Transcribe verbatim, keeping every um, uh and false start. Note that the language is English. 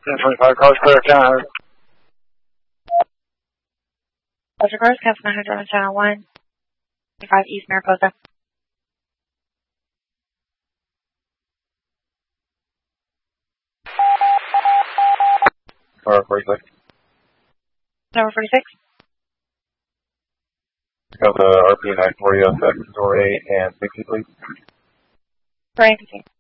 ten twenty-five, cars clear, channel. Pleasure cars, Cancel nine hundred on channel one, twenty-five East Mariposa. Car forty-six. Number forty-six. Got the R P nine forty oh six, door eight and sixty, please. Brian, continue.